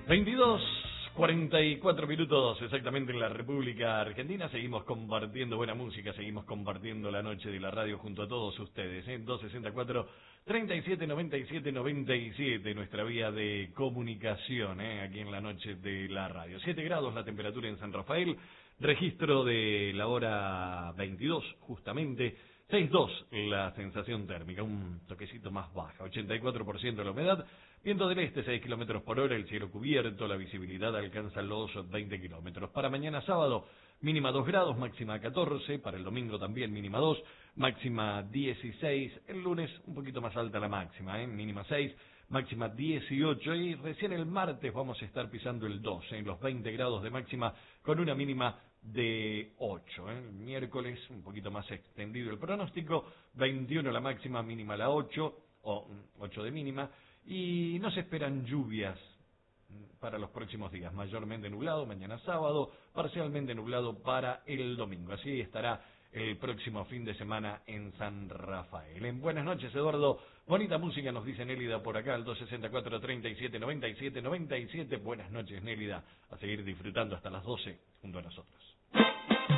22:44 minutos exactamente en la República Argentina. Seguimos compartiendo buena música, seguimos compartiendo la noche de la radio junto a todos ustedes. 264-3797-97, nuestra vía de comunicación, aquí en la noche de la radio. 7 grados la temperatura en San Rafael, registro de la hora 22 justamente. 6,2 la sensación térmica, un toquecito más baja, 84% de la humedad, viento del este 6 kilómetros por hora, el cielo cubierto, la visibilidad alcanza los 20 kilómetros. Para mañana sábado, mínima 2 grados, máxima 14, para el domingo también mínima 2, máxima 16, el lunes un poquito más alta la máxima, mínima 6, máxima 18, y recién el martes vamos a estar pisando el 12, en los 20 grados de máxima, con una mínima de 8. El miércoles un poquito más extendido el pronóstico, 21 la máxima, mínima la 8, o 8 de mínima, y no se esperan lluvias para los próximos días, mayormente nublado mañana sábado, parcialmente nublado para el domingo. Así estará el próximo fin de semana en San Rafael. En buenas noches, Eduardo. Bonita música, nos dice Nélida por acá, al 264-3797-97. Buenas noches, Nélida. A seguir disfrutando hasta las 12 junto a nosotros.